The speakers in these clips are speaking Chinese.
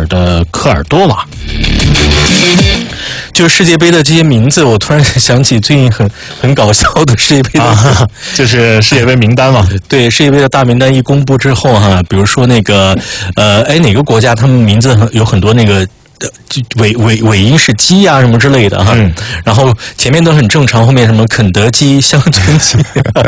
尔的科尔多瓦。 就世界杯的这些名字，我突然想起最近很搞笑的世界杯的就是世界杯名单嘛。 对，世界杯的大名单一公布之后比如说那个哪个国家他们名字有很多那个尾音是鸡啊什么之类的然后前面都很正常，后面什么肯德基、乡村鸡。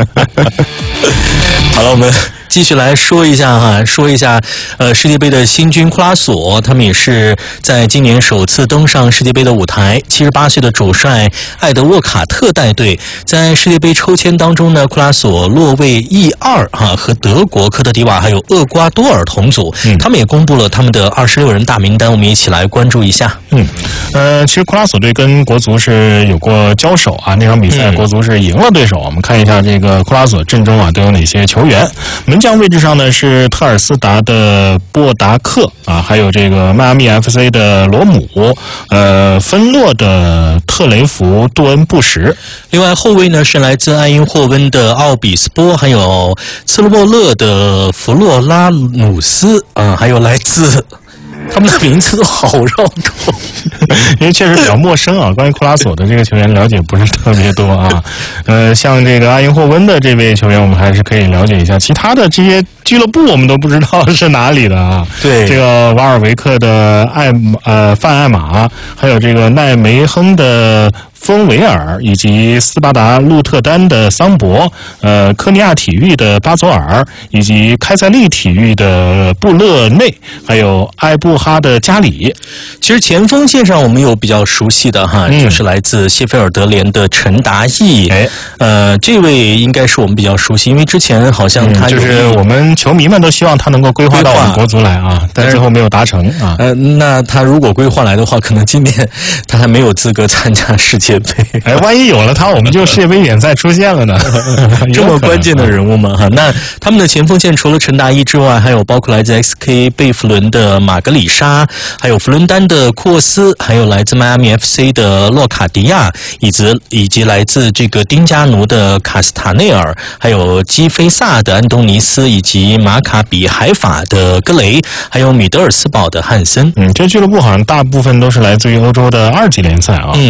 好了，我们继续来说一下世界杯的新军库拉索，他们也是在今年首次登上世界杯的舞台。78岁的主帅艾德沃卡特带队，在世界杯抽签当中呢，库拉索落位E2和德国、科特迪瓦还有厄瓜多尔同组。他们也公布了他们的26人大名单，我们一起来关注一下。 其实库拉索队跟国足是有过交手啊，那场比赛国足是赢了对手。我们看一下这个库拉索阵中都有哪些球员。门将位置上呢是特尔斯达的波达克还有这个迈阿密 FC 的罗姆，芬洛的特雷弗杜恩布什。 另外后卫呢是来自埃因霍温的奥比斯波，还有斯洛莫勒的弗洛拉努斯还有来自他们的名字都好绕口， 因为确实比较陌生啊。关于库拉索的这个球员了解不是特别多啊。像这个阿因霍温的这位球员，我们还是可以了解一下。其他的这些俱乐部我们都不知道是哪里的啊。 对， 这个瓦尔维克的范艾马，还有这个奈梅亨的丰维尔，以及斯巴达鹿特丹的桑博，科尼亚体育的巴佐尔，以及开塞利体育的布勒内，还有埃布哈的加里。 其实前锋线上我们有比较熟悉的就是来自谢菲尔德联的陈达义。这位应该是我们比较熟悉，因为之前好像他就是我们球迷们都希望他能够归化到我们国足来啊，但最后没有达成啊。 那他如果归化来的话，可能今年他还没有资格参加世界杯。 万一有了他，我们就世界杯联赛出现了呢。 这么关键的人物吗？那他们的前锋线除了陈达义之外，还有包括来自 XK 贝弗伦的马格里莎，还有弗伦丹的库沃斯，还有来自迈阿密 FC 的洛卡迪亚，以及来自这个丁加奴的卡斯塔内尔，还有基菲萨的安东尼斯，以及马卡比海法的格雷，还有米德尔斯堡的汉森。 这俱乐部好像大部分都是来自于欧洲的2级联赛啊。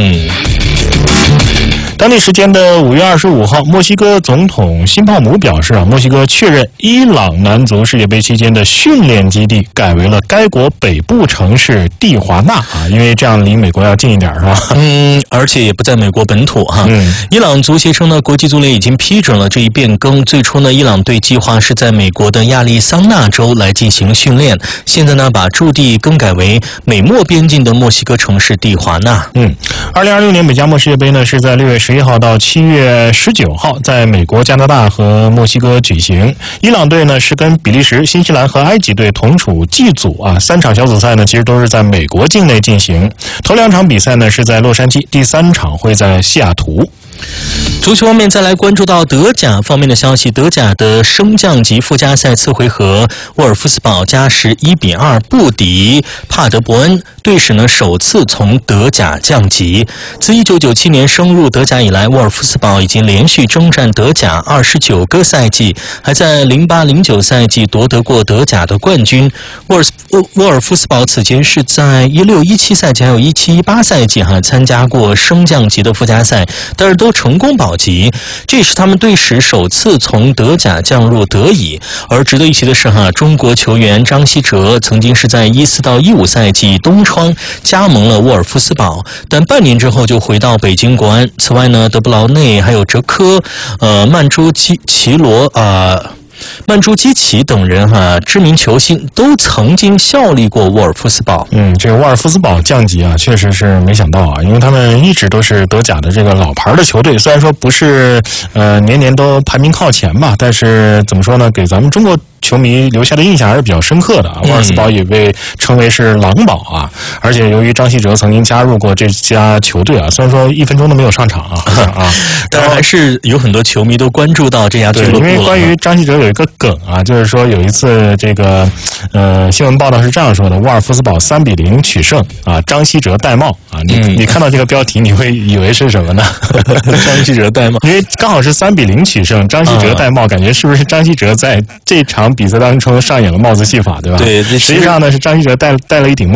当地时间的5月25号，墨西哥总统辛鲍姆表示墨西哥确认伊朗男足世界杯期间的训练基地改为了该国北部城市蒂华纳因为这样离美国要近一点是吧？ 而且也不在美国本土伊朗足协称呢，国际足联已经批准了这一变更。最初呢，伊朗队计划是在美国的亚利桑那州来进行训练，现在呢，把驻地更改为美墨边境的墨西哥城市蒂华纳。 2026年美加墨世界杯呢是在6月11号到7月19号在美国、加拿大和墨西哥举行。伊朗队呢是跟比利时、新西兰和埃及队同处G组3场小组赛呢其实都是在美国境内进行。头2场比赛呢是在洛杉矶，第3场会在西雅图。 足球方面，再来关注到德甲方面的消息。德甲的升降级附加赛次回合，沃尔夫斯堡加时1-2不敌帕德伯恩，队史呢首次从德甲降级。自1997年升入德甲以来，沃尔夫斯堡已经连续征战德甲29个赛季，还在08-09赛季夺得过德甲的冠军。沃尔夫斯堡此前是在16-17赛季还有17-18赛季参加过升降级的附加赛，但是都成功保级，这也是他们队史首次从德甲降入德乙。而值得一提的是中国球员张稀哲曾经是在14-15赛季东窗加盟了沃尔夫斯堡，但半年之后就回到北京国安。此外呢，德布劳内还有哲科、曼朱基奇等人知名球星都曾经效力过沃尔夫斯堡。 这个沃尔夫斯堡降级确实是没想到因为他们一直都是德甲的这个老牌的球队，虽然说不是年年都排名靠前吧，但是怎么说呢，给咱们中国球迷留下的印象还是比较深刻的。沃尔夫斯堡也被称为是狼堡而且由于张稀哲曾经加入过这家球队虽然说1分钟都没有上场当然还是有很多球迷都关注到这家俱乐部了。 因为关于张稀哲有一个梗就是说有一次这个新闻报道是这样说的：沃尔夫斯堡3-0取胜张稀哲戴帽你看到这个标题你会以为是什么呢？ 张稀哲戴帽， 因为刚好是3-0取胜，张稀哲戴帽，感觉是不是张稀哲在这场比赛当中上演了帽子戏法，对吧？ 对， 实际上呢是张稀哲戴了一顶帽。